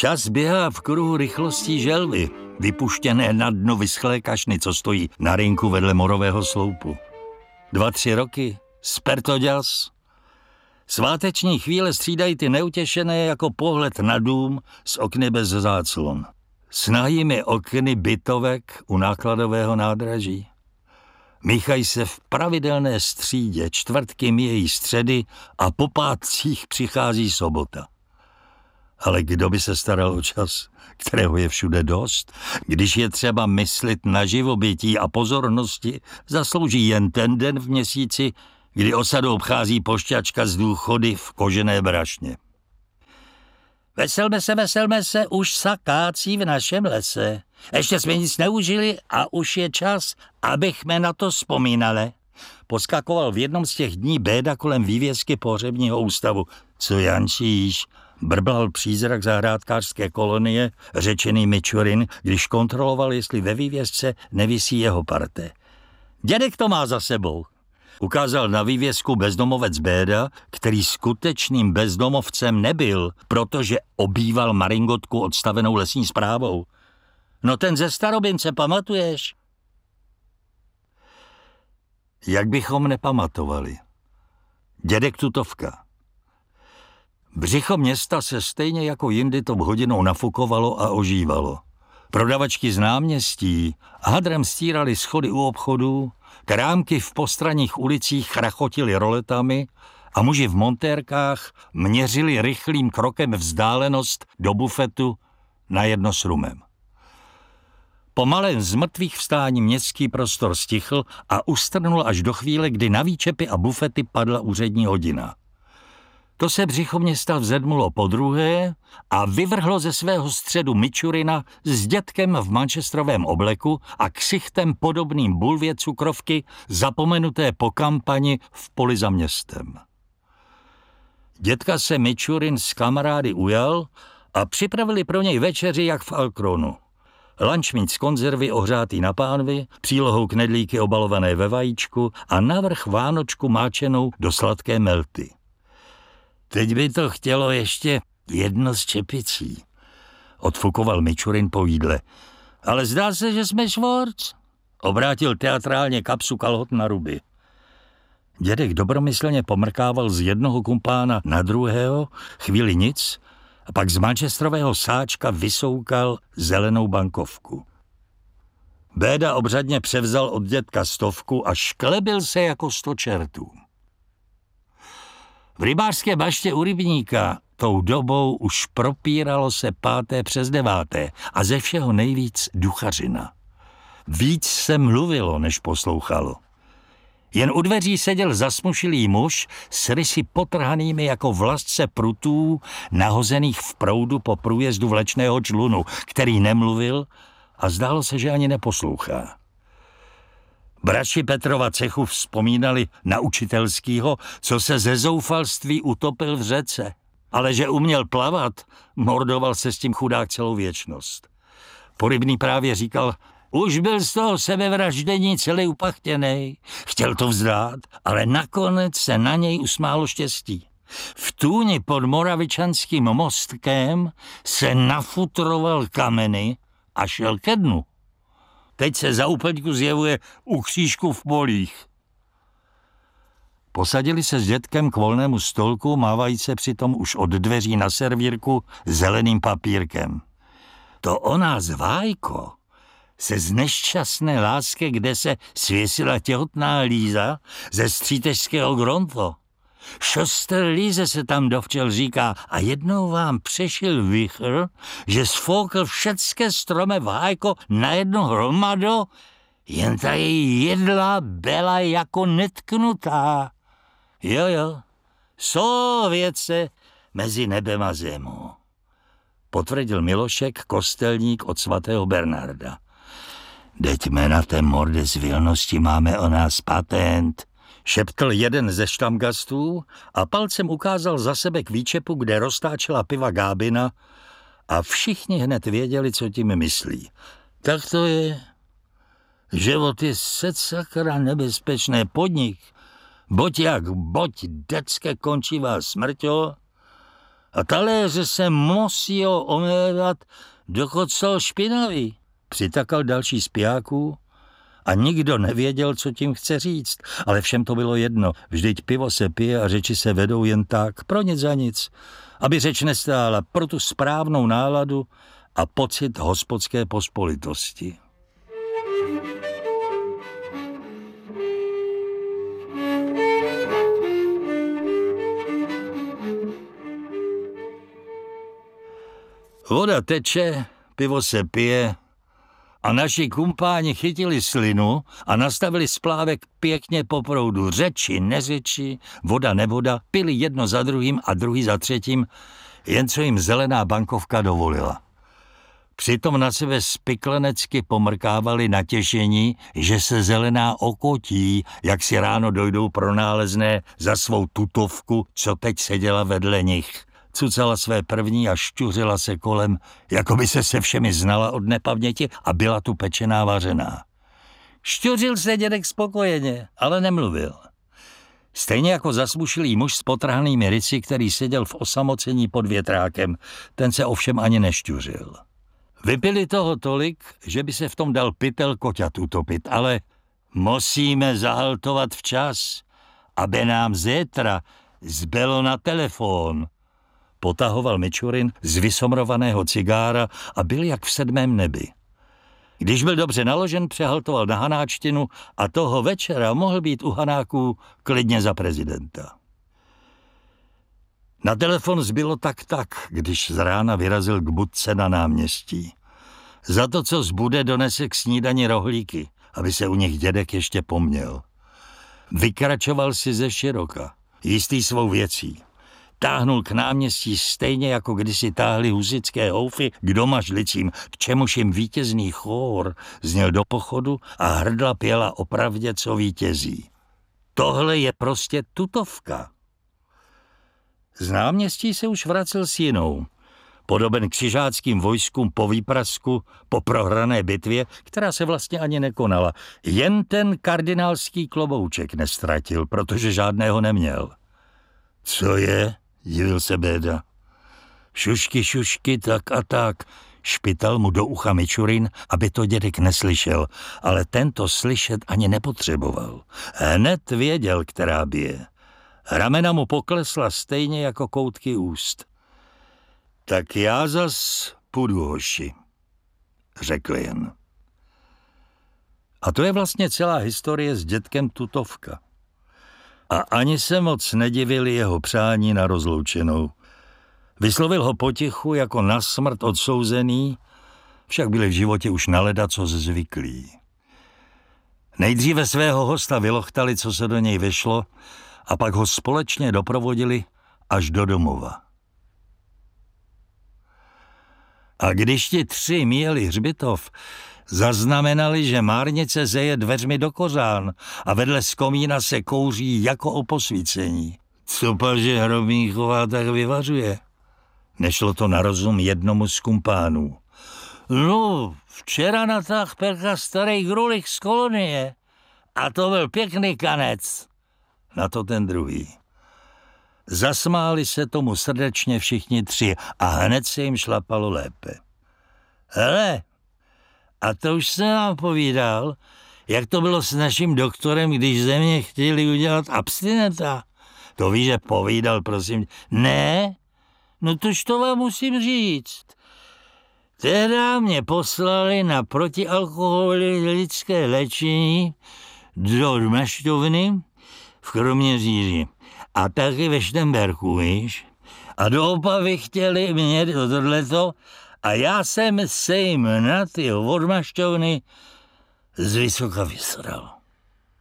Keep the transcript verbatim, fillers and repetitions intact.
Čas běhá v kruhu rychlostí želvy, vypuštěné na dno vyschlé kašny, co stojí na rynku vedle morového sloupu. Dva, tři roky, spertoďas. Sváteční chvíle střídají ty neutěšené jako pohled na dům z okny bez záclon. S nahými okny bytovek u nákladového nádraží. Míchají se v pravidelné střídě, čtvrtky míjejí středy a po pátcích přichází sobota. Ale kdo by se staral o čas, kterého je všude dost? Když je třeba myslit na živobytí a pozornosti, zaslouží jen ten den v měsíci, kdy osadu obchází pošťačka z důchody v kožené brašně. Veselme se, veselme se, už sakácí v našem lese. Ještě jsme nic neužili a už je čas, abychme na to vzpomínali. Poskakoval v jednom z těch dní Béda kolem vývězky pohřebního ústavu. Co jančíš? Brblal přízrak zahrádkářské kolonie, řečený Mičurin, když kontroloval, jestli ve vývězce nevisí jeho parte. Dědek to má za sebou. Ukázal na vývězku bezdomovec Béda, který skutečným bezdomovcem nebyl, protože obýval maringotku odstavenou lesní správou. No ten ze Starobince, pamatuješ? Jak bychom nepamatovali. Dědek Tutovka. Břicho města se stejně jako jindy tou hodinou nafukovalo a ožívalo. Prodavačky z náměstí hadrem stírali schody u obchodů, krámky v postranních ulicích chrachotily roletami a muži v montérkách měřili rychlým krokem vzdálenost do bufetu na jedno s rumem. Po malém zmrtvých vstání městský prostor stichl a ustrnul až do chvíle, kdy na výčepy a bufety padla úřední hodina. To se břicho města vzedmulo podruhé a vyvrhlo ze svého středu Mičurina s dětkem v manchesterovém obleku a ksichtem podobným bulvě cukrovky zapomenuté po kampani v poli za městem. Dětka se Mičurin s kamarády ujal a připravili pro něj večeři jak v Alkronu. Lančmíc z konzervy ohřátý na pánvi, přílohou knedlíky obalované ve vajíčku a navrch vánočku máčenou do sladké melty. Teď by to chtělo ještě jedno z čepicí, odfukoval Mičurin po jídle. Ale zdá se, že jsme švorc, obrátil teatrálně kapsu kalhot na ruby. Dědek dobromyslně pomrkával z jednoho kumpána na druhého, chvíli nic, a pak z manchesterového sáčka vysoukal zelenou bankovku. Béda obřadně převzal od dětka stovku a šklebil se jako sto čertů. V rybářské baště u rybníka tou dobou už propíralo se páté přes deváté a ze všeho nejvíc duchařina. Víc se mluvilo, než poslouchalo. Jen u dveří seděl zasmušilý muž s rysy potrhanými jako vlastce prutů, nahozených v proudu po průjezdu vlečného člunu, který nemluvil a zdálo se, že ani neposlouchá. Bratři Petrova cechu vzpomínali na učitelskýho, co se ze zoufalství utopil v řece, ale že uměl plavat, mordoval se s tím chudák celou věčnost. Porybný právě říkal, už byl z toho sebevraždění celý upachtěnej, chtěl to vzdát, ale nakonec se na něj usmálo štěstí. V tůni pod Moravičanským mostkem se nafutroval kameny a šel ke dnu. Teď se za úplňku zjevuje u křížku v polích. Posadili se s dětkem k volnému stolku, mávají se přitom už od dveří na servírku zeleným papírkem. To o nás Vájko se z nešťastné lásky, kde se svěsila těhotná Líza ze střítežského Gronto. Šoster Líze se tam dovčel říká a jednou vám přešil vichr, že sfoukl všecké stromy Vájko na jedno hromado, jen ta její jedla byla jako netknutá. Jo, jo, jsou věce mezi nebem a zemou, potvrdil Milošek, kostelník od svatého Bernarda. Deďme na té morde z vilnosti, máme o nás patent, šeptl jeden ze štamgastů a palcem ukázal za sebe k výčepu, kde roztáčela piva Gábina a všichni hned věděli, co tím myslí. Tak to je. Život je secakra nebezpečný podnik. Boť jak, boť detské končivá smrťo, A taléře se musí omývat, dokud jsou špinavý. Přitakal další z pijáků a nikdo nevěděl, co tím chce říct. Ale všem to bylo jedno. Vždyť pivo se pije a řeči se vedou jen tak, pro nic za nic. Aby řeč nestála pro tu správnou náladu a pocit hospodské pospolitosti. Voda teče, pivo se pije a naši kumpáni chytili slinu a nastavili splávek pěkně po proudu. Řeči, neřeči, voda, nevoda, pili jedno za druhým a druhý za třetím, jen co jim zelená bankovka dovolila. Přitom na sebe spiklenecky pomrkávali natěšení, že se zelená okotí, jak si ráno dojdou pro nálezné za svou tutovku, co teď seděla vedle nich. Cucala své první a šťuřila se kolem, jako by se se všemi znala od nepaměti a byla tu pečená vařená. Šťuřil se dědek spokojeně, ale nemluvil. Stejně jako zasmušilý muž s potrhanými rysy, který seděl v osamocení pod větrákem, ten se ovšem ani nešťuřil. Vypili toho tolik, že by se v tom dal pytel koťat utopit, ale musíme zahaltovat včas, aby nám zítra zbylo na telefon. Potahoval Mičurin z vysomrovaného cigára a byl jak v sedmém nebi. Když byl dobře naložen, přehaltoval na hanáčtinu a toho večera mohl být u Hanáků klidně za prezidenta. Na telefon zbylo tak tak, když z rána vyrazil k budce na náměstí. Za to, co zbude, donese k snídani rohlíky, aby se u nich dědek ještě poměl. Vykračoval si ze široka, jistý svou věcí. Táhnul k náměstí stejně, jako kdysi táhli husické houfy k domažlicím, k čemuž jim vítězný chór zněl do pochodu a hrdla pěla o pravdě, co vítězí. Tohle je prostě tutovka. Z náměstí se už vracel s jinou, podoben křižáckým vojskům po výprasku, po prohrané bitvě, která se vlastně ani nekonala. Jen ten kardinálský klobouček nestratil, protože žádného neměl. Co je? Divil se Béda. Šušky, šušky, tak a tak. Špital mu do ucha Mičurin, aby to dědek neslyšel, ale tento slyšet ani nepotřeboval. Hned věděl, která bije. Ramena mu poklesla stejně jako koutky úst. Tak já zas půjdu, hoši, řekl jen. A to je vlastně celá historie s dědkem Tutovka. A ani se moc nedivili jeho přání na rozloučenou. Vyslovil ho potichu jako na smrt odsouzený, však byli v životě už na ledacos zvyklí. Nejdříve svého hosta vylochtali, co se do něj vešlo, a pak ho společně doprovodili až do domova. A když ti tři míjeli hřbitov, zaznamenali, že márnice zeje dveřmi do kořán a vedle z komína se kouří jako o posvícení. Co pa, že Hrobníková tak vyvařuje? Nešlo to na rozum jednomu z kumpánů. No, včera natáh Perka starý grulich z kolonie a to byl pěkný kanec. Na to ten druhý. Zasmáli se tomu srdečně všichni tři a hned se jim šlapalo lépe. Hele, a to už jsem vám povídal, jak to bylo s naším doktorem, když ze mě chtěli udělat abstinenta. To víš, že povídal, prosím. Ne? No tož to vám musím říct. Tehdy mě poslali na protialkoholické léčení do Mašťovny v Kroměříži a taky ve Štemberku, víš? A do Opavy chtěli mě tohleto a já jsem se jim na ty odmašťovny z vysoka vysral.